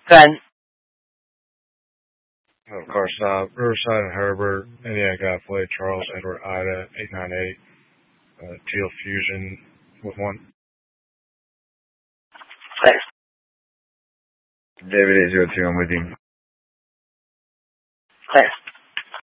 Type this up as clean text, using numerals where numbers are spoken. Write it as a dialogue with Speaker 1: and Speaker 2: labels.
Speaker 1: 3.
Speaker 2: Car stop, Riverside and Herbert, Indiana Golf Lake, Charles Edward Ida, 898, Teal Fusion with 1.
Speaker 1: Thanks.
Speaker 3: David 802, I'm with you.
Speaker 1: Thanks.